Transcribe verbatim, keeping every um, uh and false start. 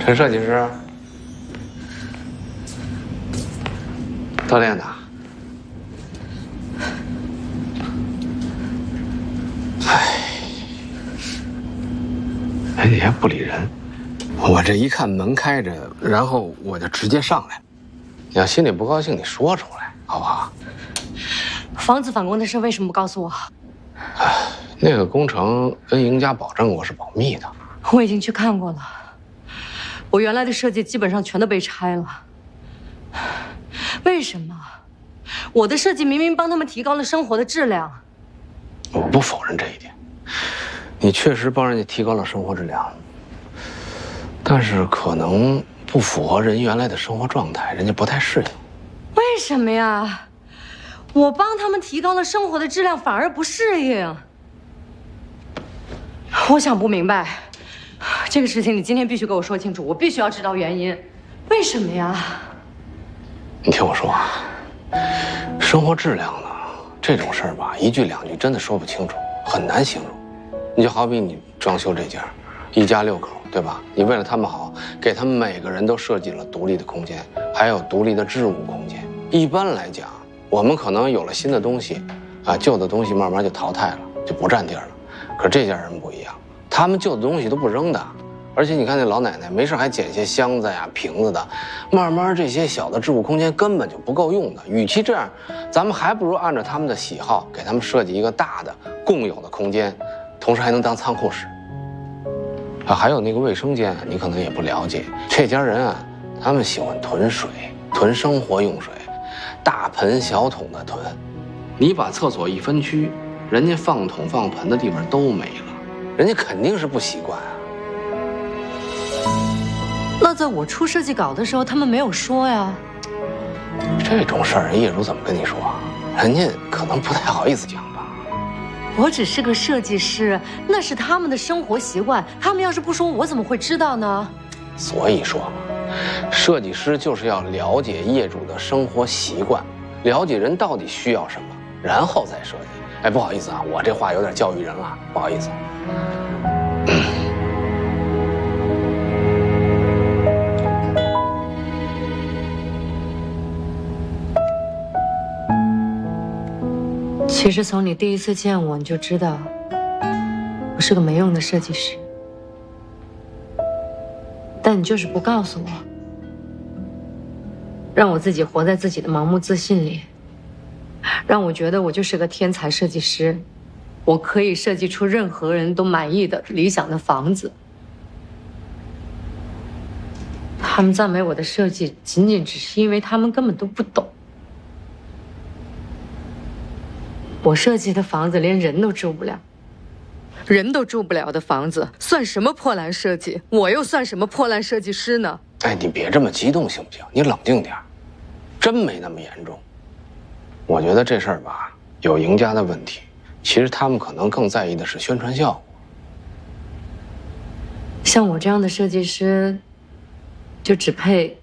陈设计师，锻炼的。哎，哎，你还不理人？我这一看门开着，然后我就直接上来。你要心里不高兴，你说出来好不好？ 房子返工的事为什么不告诉我？ 哎，那个工程跟赢家保证过是保密的。 我已经去看过了。 我原来的设计基本上全都被拆了，为什么？我的设计明明帮他们提高了生活的质量。 我不否认这一点，你确实帮人家提高了生活质量，但是可能不符合人原来的生活状态，人家不太适应。 为什么呀？我帮他们提高了生活的质量，反而不适应。我想不明白。 这个事情你今天必须给我说清楚，我必须要知道原因，为什么呀？ 你听我说啊，生活质量呢，这种事儿吧，一句两句真的说不清楚，很难形容。你就好比你装修这家，一家六口，对吧？你为了他们好，给他们每个人都设计了独立的空间，还有独立的置物空间。一般来讲，我们可能有了新的东西，啊，旧的东西慢慢就淘汰了，就不占地儿了。可这家人不一样。 他们旧的东西都不扔的，而且你看那老奶奶没事还捡些箱子呀、瓶子的，慢慢这些小的置物空间根本就不够用的。与其这样，咱们还不如按照他们的喜好给他们设计一个大的共有的空间，同时还能当仓库使。啊，还有那个卫生间，你可能也不了解，这家人啊，他们喜欢囤水，囤生活用水，大盆小桶的囤。你把厕所一分区，人家放桶放盆的地方都没了。 人家肯定是不习惯啊。 那在我出设计稿的时候，他们没有说呀。 这种事儿，人业主怎么跟你说啊？人家可能不太好意思讲吧。 我只是个设计师，那是他们的生活习惯，他们要是不说，我怎么会知道呢？ 所以说嘛，设计师就是要了解业主的生活习惯，了解人到底需要什么，然后再设计。哎，不好意思啊，我这话有点教育人了，不好意思。 其实从你第一次见我，你就知道我是个没用的设计师，但你就是不告诉我，让我自己活在自己的盲目自信里，让我觉得我就是个天才设计师，我可以设计出任何人都满意的理想的房子。他们赞美我的设计，仅仅只是因为他们根本都不懂。 我设计的房子连人都住不了，人都住不了的房子算什么破烂设计？我又算什么破烂设计师呢？ 哎，你别这么激动行不行？你冷静点，真没那么严重。我觉得这事儿吧，有赢家的问题，其实他们可能更在意的是宣传效果。 像我这样的设计师，就只配